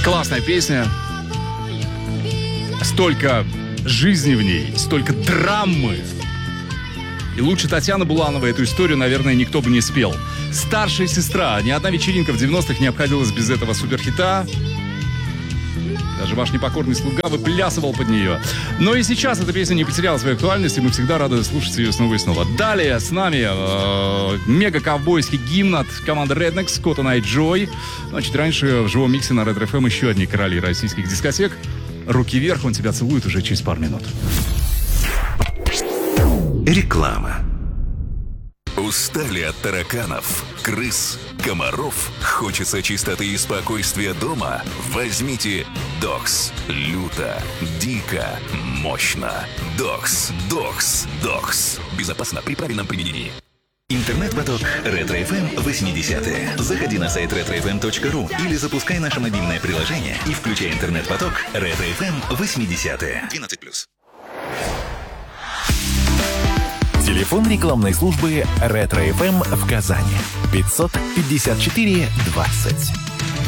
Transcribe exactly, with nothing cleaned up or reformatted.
Классная песня. Столько жизни в ней, столько драмы. И лучше Татьяны Булановой эту историю, наверное, никто бы не спел. «Старшая сестра». Ни одна вечеринка в девяностых не обходилась без этого суперхита. Даже ваш непокорный слуга выплясывал под нее. Но и сейчас эта песня не потеряла свою актуальность, и мы всегда рады слушать ее снова и снова. Далее с нами э, мега-ковбойский гимн от команды Rednex, Cotton Eye Joe. Значит, раньше в живом миксе на Ретро эф эм еще одни короли российских дискотек. «Руки вверх», он тебя целует уже через пару минут. Реклама. Устали от тараканов, крыс, комаров? Хочется чистоты и спокойствия дома? Возьмите Докс. Люто, дико, мощно. Докс, Докс, Докс. Безопасно при правильном применении. Интернет-поток Ретро эф эм восьмидесятые. Заходи на сайт ретро эф эм точка ру или запускай наше мобильное приложение и включай интернет-поток Ретро эф эм восьмидесятые. двенадцать плюс. Телефон рекламной службы Ретро эф эм в Казани. пятьсот пятьдесят четыре двадцать.